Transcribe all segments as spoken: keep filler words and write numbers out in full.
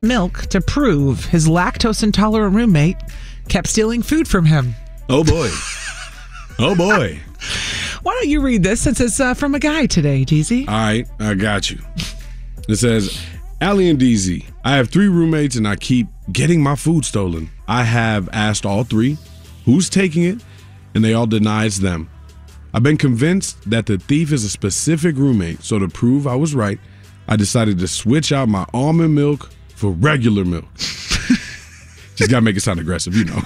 milk to prove his lactose-intolerant roommate kept stealing food from him. Oh, boy. Oh, boy. Why don't you read this since it's uh, from a guy today, D Z? All right, I got you. It says, Allie and D Z, I have three roommates and I keep getting my food stolen. I have asked all three who's taking it, and they all deny it's them. I've been convinced that the thief is a specific roommate, so to prove I was right, I decided to switch out my almond milk for regular milk. Just gotta make it sound aggressive, you know.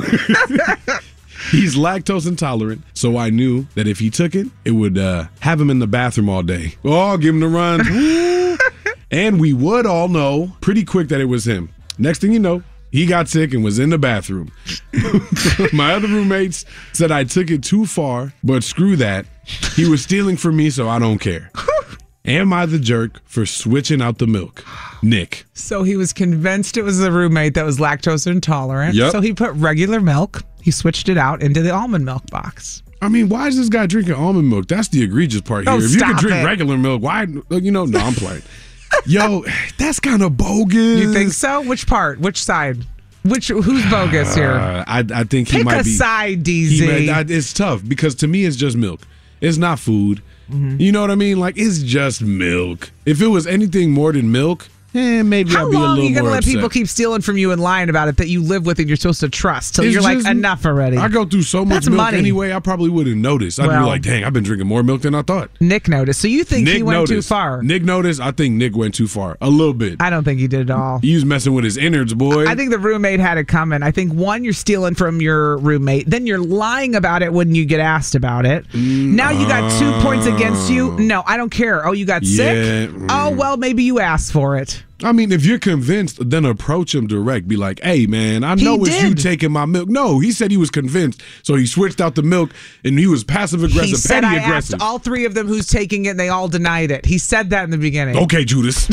He's lactose intolerant, so I knew that if he took it, it would uh, have him in the bathroom all day. Oh, give him the run. And we would all know pretty quick that it was him. Next thing you know, he got sick and was in the bathroom. My other roommates said I took it too far, but screw that. He was stealing from me, so I don't care. Am I the jerk for switching out the milk? Nick. So he was convinced it was the roommate that was lactose intolerant. Yep. So he put regular milk. He switched it out into the almond milk box. I mean, why is this guy drinking almond milk? That's the egregious part here. Oh, if you could stop drink it. regular milk, why? You know, no, I'm playing. Yo, that's kind of bogus. You think so? Which part? Which side? Which who's bogus here? Uh, I, I think he Pick might a be. side, D he Z. might- I- it's tough because to me, it's just milk. It's not food. Mm-hmm. You know what I mean? Like, it's just milk. If it was anything more than milk, eh, maybe How I'd be a long are little you going to more let upset. people keep stealing from you and lying about it that you live with and you're supposed to trust till It's you're like, just- enough already? I go through so much That's milk money. anyway, I probably wouldn't notice. I'd Well- be like, dang, I've been drinking more milk than I thought. Nick noticed. So you think Nick he went noticed. too far? Nick noticed. I think Nick went too far. A little bit. I don't think he did at all. He was messing with his innards, boy. I think the roommate had it coming. I think, one, you're stealing from your roommate. Then you're lying about it when you get asked about it. Now you got two points against you. No, I don't care. Oh, you got Yeah, sick? mm. Oh, well, maybe you asked for it. I mean, if you're convinced, then approach him direct. Be like, hey, man, I He know it's you did. taking my milk. No, he said he was convinced, so he switched out the milk, and he was passive-aggressive, He said, I petty-aggressive. asked all three of them who's taking it, and they all denied it. He said that in the beginning. Okay, Judas.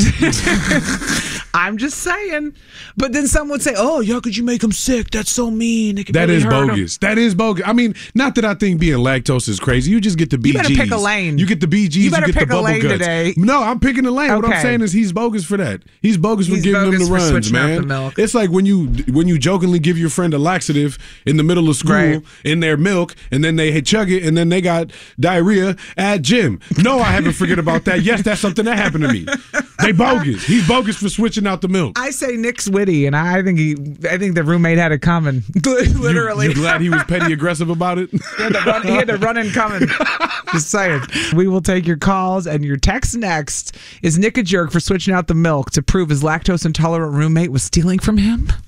I'm just saying. But then some would say, oh, yeah, could you make him sick? That's so mean. It could That really is hurt him." bogus. That is bogus. I mean, not that I think being lactose is crazy. You just get the B Gs. better pick a lane. You get the B Gs. You You, better get pick the a bubble lane guts. today. No, I'm picking the lane. What I'm Okay. saying is he's bogus for that. He's bogus for He's giving them bogus the for runs, switching out man. the milk. It's like when you when you jokingly give your friend a laxative in the middle of school Right. in their milk, and then they chug it, and then they got diarrhea at gym. No, I haven't forget about that. Yes, that's something that happened to me. They bogus. He's bogus for switching out the milk. I say Nick's witty, and I think he, I think the roommate had it coming. Literally. You, you glad he was petty aggressive about it? He had to run, he had to run in coming. Just saying. We will take your calls and your texts next. Is Nick a jerk for switching out the milk to prove his lactose intolerant roommate was stealing from him?